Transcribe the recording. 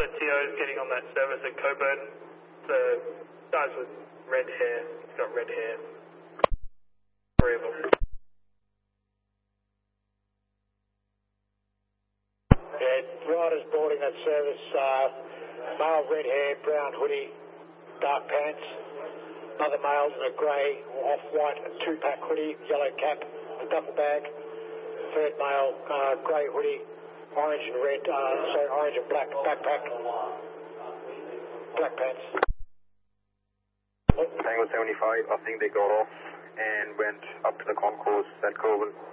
The TO is getting on that service at Coburn. The guys with red hair. He's got red hair. 3 of them. Yeah, riders boarding that service. Male red hair, brown hoodie, dark pants. Another male in a grey, off-white 2-pack hoodie, yellow cap, a duffel bag. Third male, grey hoodie, orange and red, orange and black backpack, black pants. Tango 75, I think they got off and went up to the concourse at Coburn.